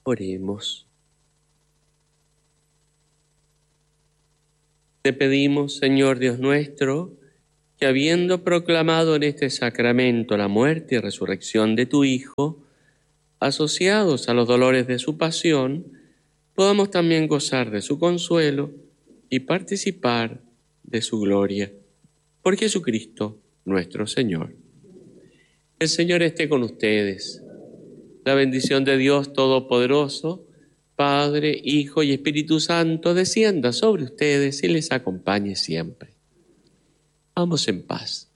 Oremos. Te pedimos, Señor Dios nuestro, que habiendo proclamado en este sacramento la muerte y resurrección de tu Hijo, asociados a los dolores de su pasión, podamos también gozar de su consuelo y participar de su gloria. Por Jesucristo nuestro Señor. El Señor esté con ustedes. La bendición de Dios Todopoderoso, Padre, Hijo y Espíritu Santo, descienda sobre ustedes y les acompañe siempre. Vamos en paz.